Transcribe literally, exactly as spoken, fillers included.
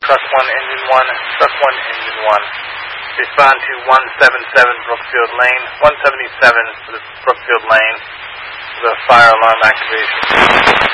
Truck one, Engine one, Truck one, Engine one. Respond to one seventy-seven Brookfield Lane, one seventy-seven for the Brookfield Lane, the fire alarm activation.